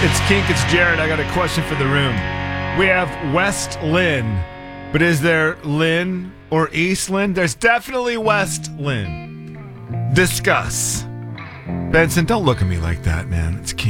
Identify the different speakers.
Speaker 1: It's Kink, it's Jared. I got a question for the room. We have West Lynn, but is there Lynn or East Lynn? There's definitely West Lynn. Discuss. Benson, don't look at me like that, man. It's Kink.